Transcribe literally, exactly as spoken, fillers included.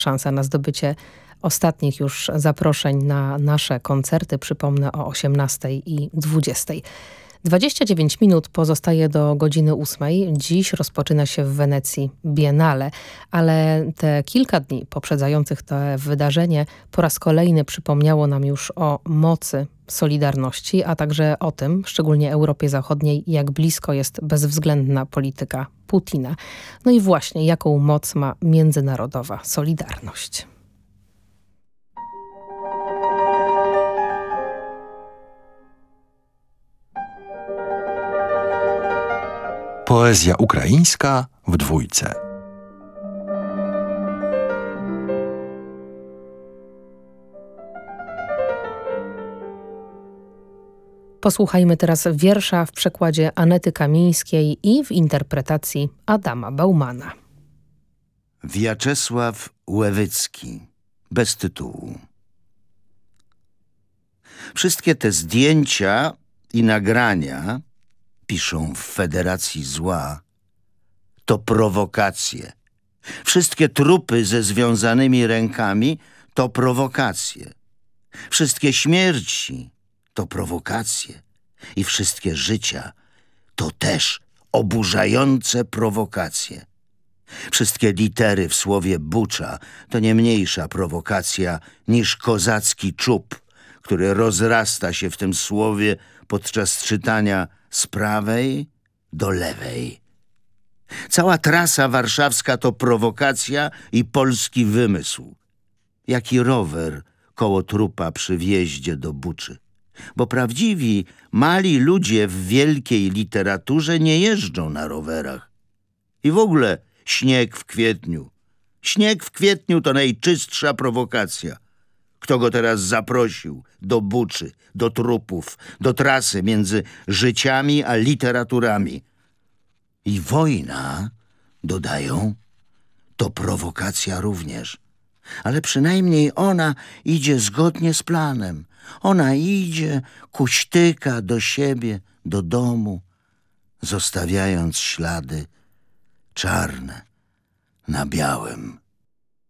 szansa na zdobycie ostatnich już zaproszeń na nasze koncerty. Przypomnę o osiemnastej i dwudziestej. dwadzieścia dziewięć minut pozostaje do godziny ósmej. Dziś rozpoczyna się w Wenecji Biennale, ale te kilka dni poprzedzających to wydarzenie po raz kolejny przypomniało nam już o mocy solidarności, a także o tym, szczególnie Europie Zachodniej, jak blisko jest bezwzględna polityka Putina. No i właśnie, jaką moc ma międzynarodowa solidarność. Poezja ukraińska w dwójce. Posłuchajmy teraz wiersza w przekładzie Anety Kamińskiej i w interpretacji Adama Baumana. Wiaczesław Łewycki, bez tytułu. Wszystkie te zdjęcia i nagrania, piszą w Federacji Zła, to prowokacje. Wszystkie trupy ze związanymi rękami to prowokacje. Wszystkie śmierci to prowokacje. I wszystkie życia to też oburzające prowokacje. Wszystkie litery w słowie Bucza to nie mniejsza prowokacja niż kozacki czub, który rozrasta się w tym słowie podczas czytania z prawej do lewej. Cała trasa warszawska to prowokacja i polski wymysł. Jaki rower koło trupa przy wjeździe do Buczy. Bo prawdziwi, mali ludzie w wielkiej literaturze nie jeżdżą na rowerach. I w ogóle śnieg w kwietniu. Śnieg w kwietniu to najczystsza prowokacja. Kto go teraz zaprosił do Buczy, do trupów, do trasy między życiami a literaturami? I wojna, dodają, to prowokacja również. Ale przynajmniej ona idzie zgodnie z planem. Ona idzie, kuśtyka do siebie, do domu, zostawiając ślady czarne na białym.